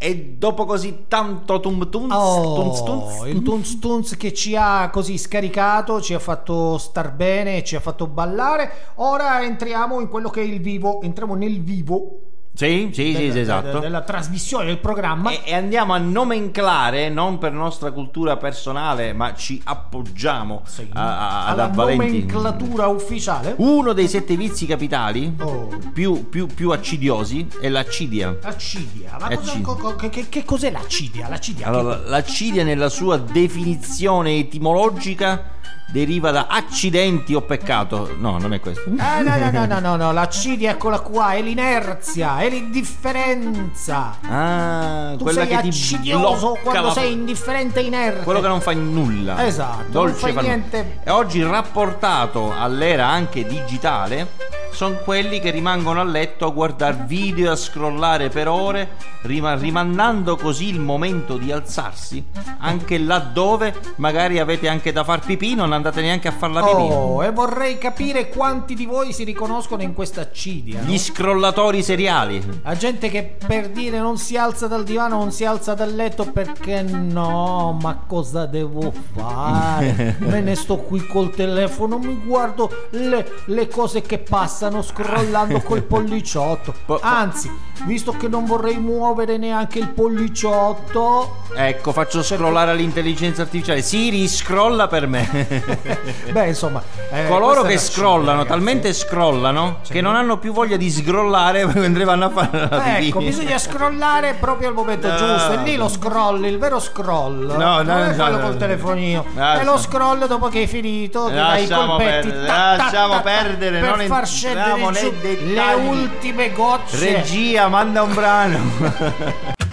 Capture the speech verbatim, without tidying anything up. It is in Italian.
E dopo così tanto tum tunz, oh, tunz, tunz. il tunz tunz che ci ha così scaricato, ci ha fatto star bene, ci ha fatto ballare. Ora entriamo in quello che è il vivo, entriamo nel vivo. Sì, sì, Della, sì, esatto. della, della trasmissione, del programma. E, e andiamo a nomenclare, non per nostra cultura personale, ma ci appoggiamo sì. a, a, ad alla avvalenti. nomenclatura ufficiale. Uno dei sette vizi capitali oh. più, più, più accidiosi è l'accidia. L'accidia, ma cosa, Accidia. co, che, che, che cos'è l'accidia? L'accidia Allora, che... l'accidia nella sua definizione etimologica deriva da accidenti o peccato. No, non è questo. Eh, no, no, no, no, no, no, l'accidia, eccola qua, è l'inerzia, è l'indifferenza. Ah, tu quella sei che ti accidioso blocca quando la... sei indifferente e inerte. Quello che non fa nulla. Esatto, Dolce non fai fa niente. nulla. E oggi rapportato all'era anche digitale sono quelli che rimangono a letto a guardare video e a scrollare per ore, rim- rimandando così il momento di alzarsi anche laddove magari avete anche da far pipì, non andate neanche a far la pipì. Oh, e vorrei capire quanti di voi si riconoscono in questa accidia, Gli no? scrollatori seriali. La gente che per dire non si alza dal divano, non si alza dal letto perché no, ma cosa devo fare? Me ne sto qui col telefono, mi guardo le, le cose che passano scrollando col polliciotto. Anzi, visto che non vorrei muovere neanche il polliciotto, ecco, faccio scrollare all'intelligenza artificiale. Siri, scrolla per me. Beh, insomma, eh, coloro che è scrollano, ragazzi. talmente scrollano sì. che non hanno più voglia di scrollare mentre vanno a fare la pipì. Ecco, bisogna scrollare proprio al momento no. giusto. E lì lo scroll, il vero scroll. No, no, non è no, quello no, col no. telefonino. Lascia. È lo scroll dopo che hai finito, che dai i Lasciamo colpetti. perdere, ta, ta, lasciamo ta, ta, perdere, per non far scendere entriamo giù nei le dettagli. ultime gocce. Regia, manda un brano.